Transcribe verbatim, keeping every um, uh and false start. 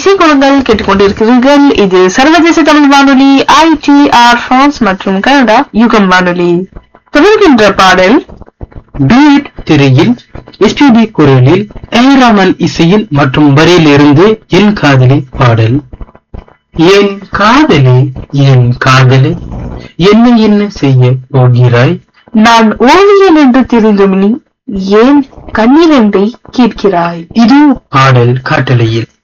இசைக்குழுங்கள் கேட்டுக்கொண்டிருக்கிறீர்கள். இது சர்வதேச தமிழ் வானொலி ஐ டி ஆர் பிரான்ஸ் மற்றும் கனடா யுகம் வானொலி. தொடர்கின்ற பாடல் டூயட் திரையில் எஸ்பிபி குரலில் ஏராமல் இசையில் மற்றும் வரியில் இருந்து என் காதலி பாடல். என் காதலி என் காதலி என்ன என்ன செய்ய போகிறாய்? நான் ஓவியன் என்று தெரிந்தும் நீ ஏன் கண்ணீரெண்டை கேட்கிறாய்? இது பாடல் காட்டலையில்.